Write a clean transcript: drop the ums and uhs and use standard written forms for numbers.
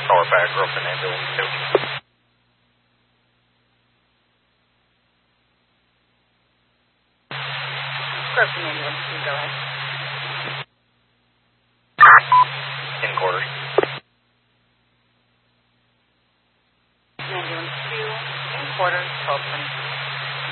Tower back, Brooklyn ambulance 2. Brooklyn ambulance 2, go ahead. In quarters. Ambulance 2, in quarters, 1220.